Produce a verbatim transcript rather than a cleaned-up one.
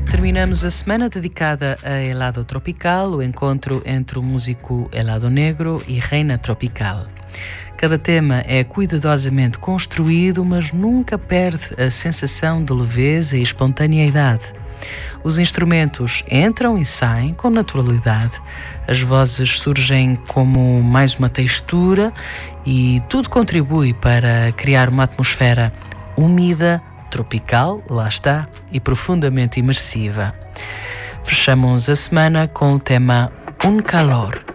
Terminamos a semana dedicada a Helado Tropical, o encontro entre o músico Helado Negro e Reina Tropical. Cada tema é cuidadosamente construído, mas nunca perde a sensação de leveza e espontaneidade. Os instrumentos entram e saem com naturalidade, as vozes surgem como mais uma textura e tudo contribui para criar uma atmosfera úmida, tropical, lá está, e profundamente imersiva. Fechamos a semana com o tema Un Calor.